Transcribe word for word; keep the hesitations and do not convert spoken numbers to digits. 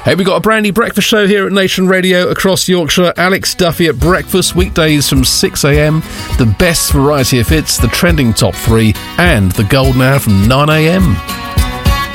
Hey, we got a brand new breakfast show here at Nation Radio across Yorkshire. Alex Duffy at breakfast, weekdays from six a.m. The best variety of hits, the trending top three, and the golden hour from nine a.m.